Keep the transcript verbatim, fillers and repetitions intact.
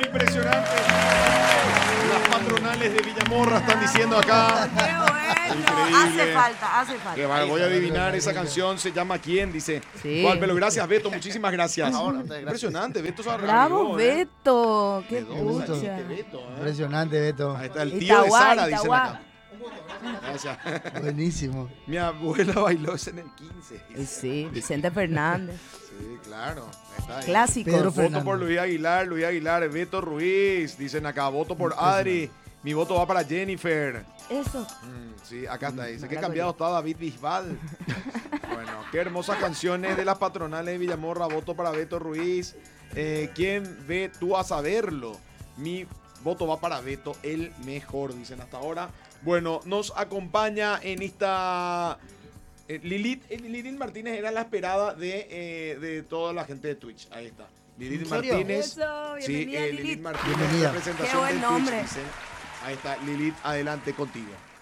impresionante. Las patronales de Villamorra están diciendo acá. ¡Qué bueno! Increíble. Hace falta, hace falta. Que va, voy a adivinar esa canción, se llama ¿Quién? Dice. Sí. ¿Cuál, Pelo? Gracias, Beto, muchísimas gracias. Impresionante, Beto se Bravo, arregló, ¿eh? Beto. Qué ¿De dónde pucha. saliste, Beto, eh? Impresionante, Beto. Ahí está el tío Itaguá, de Sara, dicen Itaguá. acá. Gracias. Buenísimo. Mi abuela bailó ese en el quince. Y sí, Vicente Fernández. Sí, claro. Está ahí. Clásico. Pedro Voto Fernández. por Luis Aguilar, Luis Aguilar, Beto Ruiz, dicen acá, voto por Adri, mi voto va para Jennifer. Eso. Mm, sí, acá está, dice, Mm, qué acá cambiado estoy. está David Bisbal. Bueno, qué hermosas canciones de las patronales de Villamorra, voto para Beto Ruiz. Eh, ¿Quién ve tú a saberlo? Mi voto va para Beto, el mejor, dicen hasta ahora. Bueno, nos acompaña en esta... Eh, Lilith, eh, Lilith Martínez era la esperada de, eh, de toda la gente de Twitch. Ahí está. Lilith ¿En serio? Martínez. Eso, Sí, bienvenida, eh, Lilith. Lilith Martínez, Bienvenida. representación Qué buen del nombre. Twitch, dicen. Ahí está, Lilith, adelante contigo.